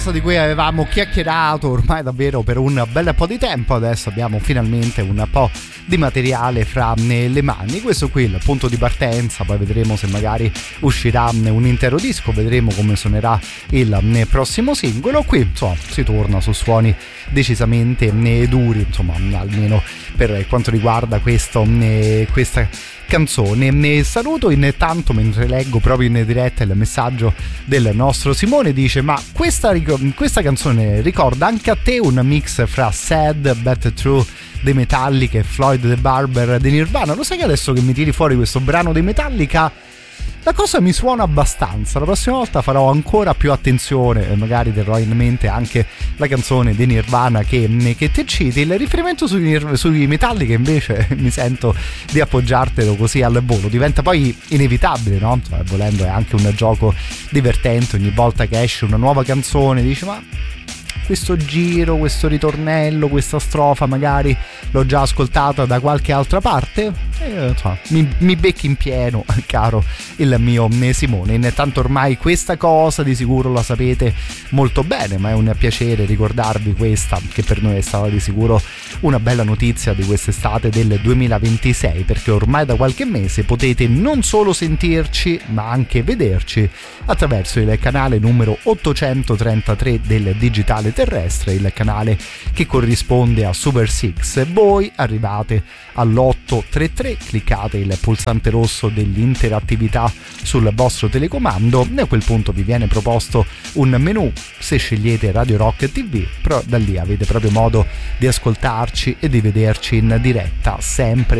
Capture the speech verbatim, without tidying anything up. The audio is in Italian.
di cui avevamo chiacchierato ormai davvero per un bel po' di tempo. Adesso abbiamo finalmente un po' di materiale fra le mani. Questo qui è il punto di partenza, poi vedremo se magari uscirà un intero disco, vedremo come suonerà il prossimo singolo. Qui insomma si torna su suoni decisamente duri, insomma almeno per quanto riguarda questo, questa canzone. Ne saluto intanto mentre leggo proprio in diretta il messaggio del nostro Simone. Dice: ma questa, questa canzone ricorda anche a te un mix fra Sad But True dei Metallica e Floyd the Barber dei Nirvana? Lo sai che adesso che mi tiri fuori questo brano dei Metallica la cosa mi suona abbastanza. La prossima volta farò ancora più attenzione e magari terrò in mente anche la canzone di Nirvana che, che te citi. Il riferimento sui, sui Metallica invece mi sento di appoggiartelo così al volo, diventa poi inevitabile, no? Cioè, volendo è anche un gioco divertente, ogni volta che esce una nuova canzone dici ma questo giro, questo ritornello, questa strofa magari l'ho già ascoltata da qualche altra parte, e, insomma, mi, mi becchi in pieno, caro il mio Simone. Intanto ormai questa cosa di sicuro la sapete molto bene, ma è un piacere ricordarvi questa, che per noi è stata di sicuro una bella notizia di quest'estate del duemilaventisei, perché ormai da qualche mese potete non solo sentirci ma anche vederci attraverso il canale numero ottocentotrentatré del digitale terrestre, il canale che corrisponde a Super sei. Voi arrivate all'ottocentotrentatré, cliccate il pulsante rosso dell'interattività sul vostro telecomando e a quel punto vi viene proposto un menu. Se scegliete Radio Rock T V, però da lì avete proprio modo di ascoltarci e di vederci in diretta sempre